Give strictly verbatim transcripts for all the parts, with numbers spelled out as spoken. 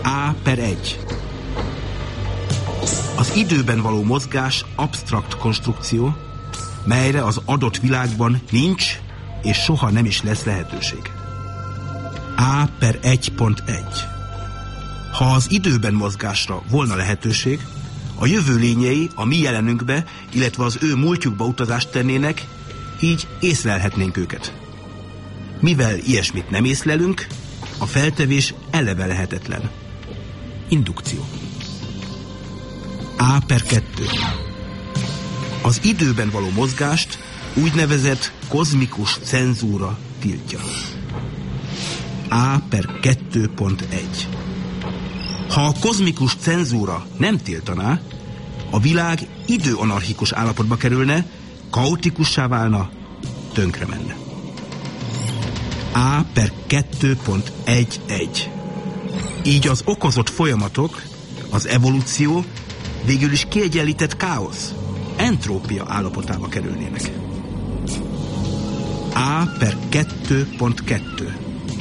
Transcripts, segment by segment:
A per egy. Az időben való mozgás absztrakt konstrukció, melyre az adott világban nincs és soha nem is lesz lehetőség. A per egy pont egy. Ha az időben mozgásra volna lehetőség, a jövő lényei a mi jelenünkbe, illetve az ő múltjukba utazást tennének, így észlelhetnénk őket. Mivel ilyesmit nem észlelünk, a feltevés eleve lehetetlen. Indukció. A per kettő. Az időben való mozgást úgynevezett kozmikus cenzúra tiltja. A per kettő pont egy. Ha a kozmikus cenzúra nem tiltaná, a világ időanarchikus állapotba kerülne, kaotikussá válna, tönkre menne. A per kettő pont egy egy. Így az okozott folyamatok, az evolúció végül is kiegyenlített káosz, entrópia állapotába kerülnének. A per kettő pont kettő.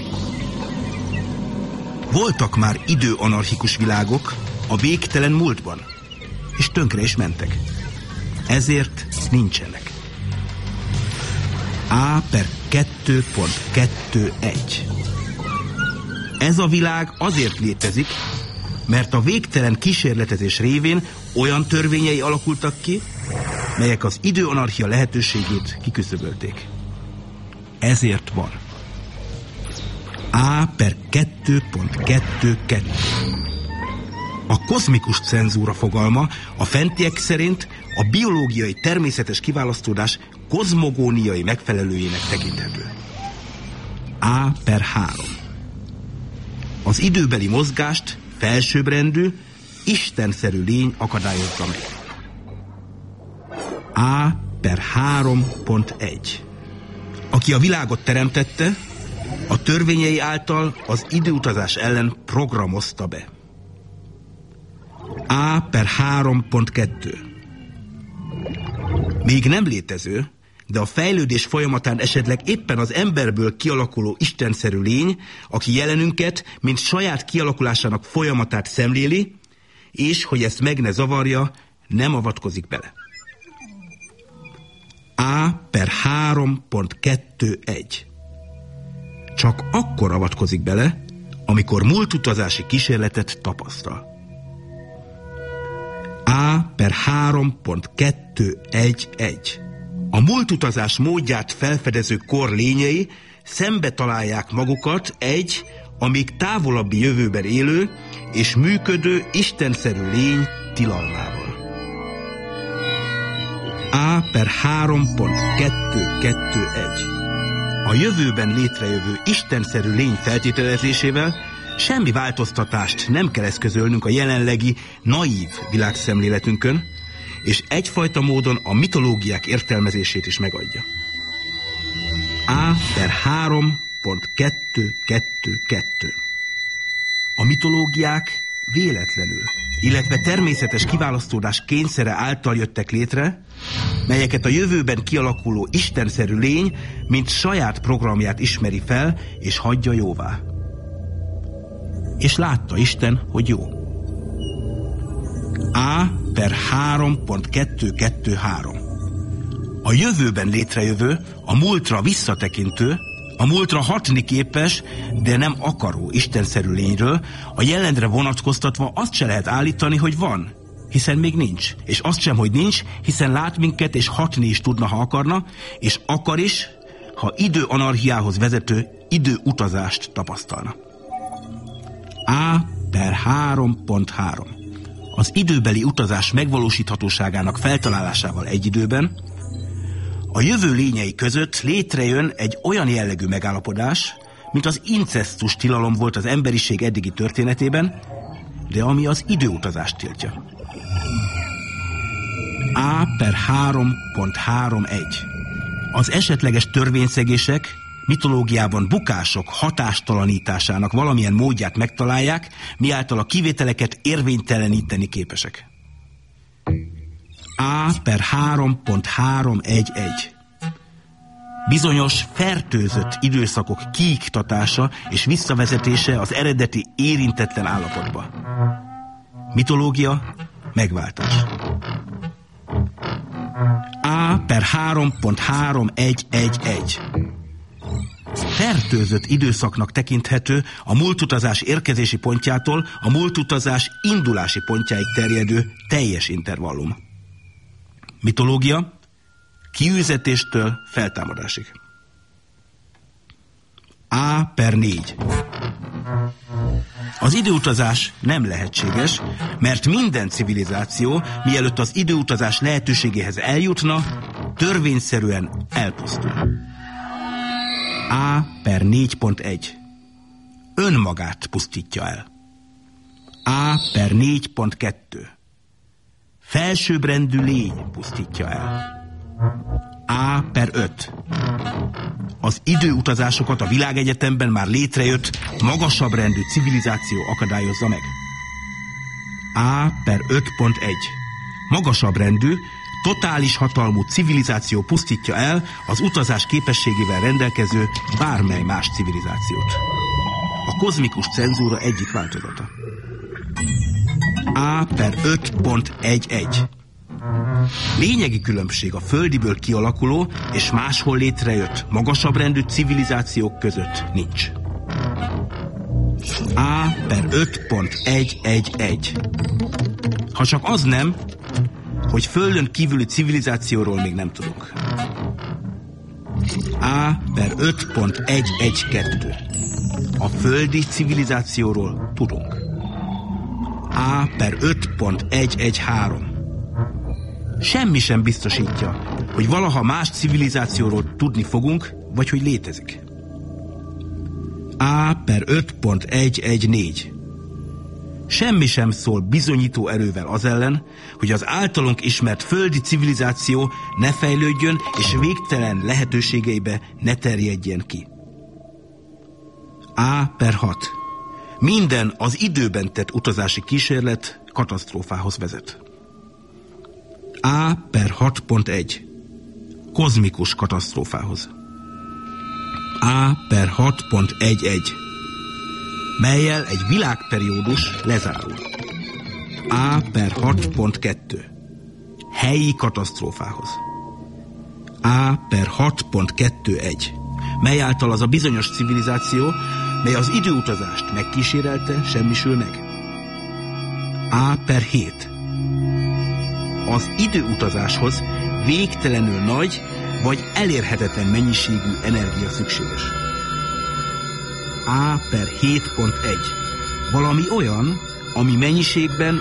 Voltak már időanarchikus világok a végtelen múltban, és tönkre is mentek. Ezért nincsenek. A per kettő pont kettő egy. Ez a világ azért létezik, mert a végtelen kísérletezés révén olyan törvényei alakultak ki, melyek az időanarchia lehetőségét kiküszöbölték. Ezért van. A per kettő pont kettő kettő. A kozmikus cenzúra fogalma a fentiek szerint a biológiai természetes kiválasztódás kozmogóniai megfelelőjének tekinthető. A per három. Az időbeli mozgást felsőbbrendű, istenszerű lény akadályozza meg. A per három pont egy. Aki a világot teremtette, a törvényei által az időutazás ellen programozta be. A per három pont kettő. Még nem létező, de a fejlődés folyamatán esetleg éppen az emberből kialakuló istenszerű lény, aki jelenünket, mint saját kialakulásának folyamatát szemléli, és, hogy ezt meg ne zavarja, nem avatkozik bele. A per három pont kettő egy. Csak akkor avatkozik bele, amikor múltutazási kísérletet tapasztal. A per három pont kettő egy egy. A múltutazás módját felfedező kor lényei szembe találják magukat egy, a még távolabbi jövőben élő és működő istenszerű lény tilalmával. A per három pont kettő kettő egy. A jövőben létrejövő istenszerű lény feltételezésével semmi változtatást nem kell eszközölnünk a jelenlegi naív világszemléletünkön, és egyfajta módon a mitológiák értelmezését is megadja. A per három pont kettő kettő kettő. A mitológiák véletlenül, illetve természetes kiválasztódás kényszere által jöttek létre, melyeket a jövőben kialakuló istenszerű lény, mint saját programját ismeri fel, és hagyja jóvá. És látta Isten, hogy jó. A per három pont kettő kettő három. A jövőben létrejövő, a múltra visszatekintő, a múltra hatni képes, de nem akaró istenszerű lényről a jelenre vonatkoztatva azt se lehet állítani, hogy van, hiszen még nincs. És azt sem, hogy nincs, hiszen lát minket és hatni is tudna, ha akarna, és akar is, ha időanarchiához vezető időutazást tapasztalna. A per három pont három. Az időbeli utazás megvalósíthatóságának feltalálásával egy időben a jövő lényei között létrejön egy olyan jellegű megállapodás, mint az incesztus tilalom volt az emberiség eddigi történetében, de ami az időutazást tiltja. A per három pont három egy. Az esetleges törvényszegések mitológiában bukások hatástalanításának valamilyen módját megtalálják, miáltal a kivételeket érvényteleníteni képesek. A per három pont három egy egy. Bizonyos fertőzött időszakok kiiktatása és visszavezetése az eredeti érintetlen állapotba. Mitológia, megváltás. A per három pont három egy egy egy. Fertőzött időszaknak tekinthető a múltutazás érkezési pontjától a múltutazás indulási pontjáig terjedő teljes intervallum. Mitológia, kiűzetéstől feltámadásig. A per négy. Az időutazás nem lehetséges, mert minden civilizáció, mielőtt az időutazás lehetőségéhez eljutna, törvényszerűen elpusztul. A per négy pont egy. Önmagát pusztítja el. A per négy pont kettő. Felsőbbrendű lény pusztítja el. A per öt. Az időutazásokat a világegyetemben már létrejött magasabb rendű civilizáció akadályozza meg. A per öt pont egy. Magasabb rendű, totális hatalmú civilizáció pusztítja el az utazás képességével rendelkező bármely más civilizációt. A kozmikus cenzúra egyik változata. A per öt pont egy egy. Lényegi különbség a földiből kialakuló és máshol létrejött magasabb rendű civilizációk között nincs. A per öt pont egy egy egy. Ha csak az nem, hogy földön kívüli civilizációról még nem tudunk. A per öt pont egy egy kettő. A földi civilizációról tudunk. A per öt pont egy egy három. Semmi sem biztosítja, hogy valaha más civilizációról tudni fogunk, vagy hogy létezik. A per öt pont egy egy négy. Semmi sem szól bizonyító erővel az ellen, hogy az általunk ismert földi civilizáció ne fejlődjön és végtelen lehetőségeibe ne terjedjen ki. A per hat. Minden az időben tett utazási kísérlet katasztrófához vezet. A per hat pont egy. Kozmikus katasztrófához. A per hat pont egy egy. Mellyel egy világperiódus lezárul. A per hat pont kettő. Helyi katasztrófához. A per hat pont kettő egy. Mely által az a bizonyos civilizáció, mely az időutazást megkísérelte, semmisül meg. A per hét. Az időutazáshoz végtelenül nagy vagy elérhetetlen mennyiségű energia szükséges. A per hét pont egy. Valami olyan, ami mennyiségben